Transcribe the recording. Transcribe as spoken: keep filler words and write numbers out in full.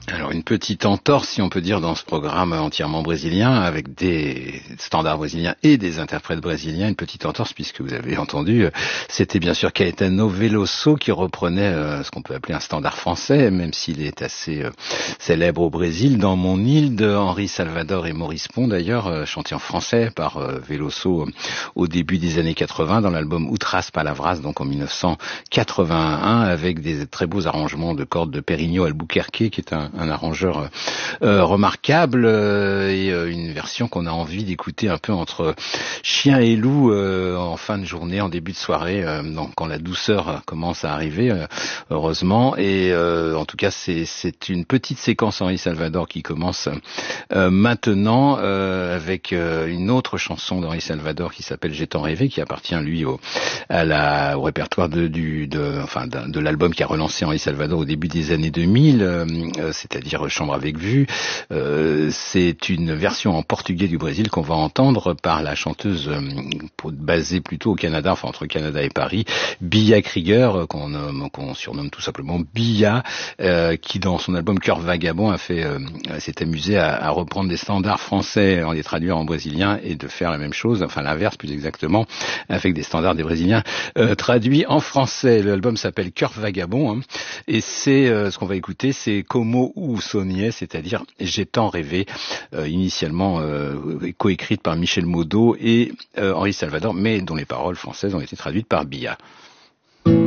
Alors une petite entorse, si on peut dire, dans ce programme entièrement brésilien, avec des standards brésiliens et des interprètes brésiliens, une petite entorse puisque vous avez entendu, c'était bien sûr Caetano Veloso qui reprenait euh, ce qu'on peut appeler un standard français, même s'il est assez euh, célèbre au Brésil, Dans mon île de Henri Salvador et Maurice Pont d'ailleurs, euh, chanté en français par euh, Veloso euh, au début des années quatre-vingts dans l'album Outras Palavras, donc en mille neuf cent quatre-vingt-un, avec des très beaux arrangements de cordes de Perigno Albuquerque, qui est un un arrangeur euh, remarquable euh, et euh, une version qu'on a envie d'écouter un peu entre chien et loup euh, en fin de journée, en début de soirée, euh, donc quand la douceur commence à arriver, euh, heureusement. Et euh, en tout cas, c'est, c'est une petite séquence Henri Salvador qui commence euh, maintenant euh, avec euh, une autre chanson d'Henri Salvador qui s'appelle J'ai tant rêvé, qui appartient lui au, à la, au répertoire de, du, de, enfin, de, de l'album qui a relancé Henri Salvador au début des années deux mille. Euh, c'est-à-dire Chambre avec vue. Euh, c'est une version en portugais du Brésil qu'on va entendre par la chanteuse euh, basée plutôt au Canada, enfin entre Canada et Paris, Bia Krieger, qu'on, nomme, qu'on surnomme tout simplement Bia, euh, qui dans son album Cœur Vagabond a fait, euh, s'est amusé à, à reprendre des standards français, en les traduire en brésilien et de faire la même chose, enfin l'inverse plus exactement, avec des standards des Brésiliens euh, traduits en français. L'album s'appelle Cœur Vagabond, hein, et c'est euh, ce qu'on va écouter, c'est Como ou Sonier, c'est-à-dire J'ai tant rêvé, euh, initialement euh, coécrite par Michel Modo et euh, Henri Salvador, mais dont les paroles françaises ont été traduites par Bia.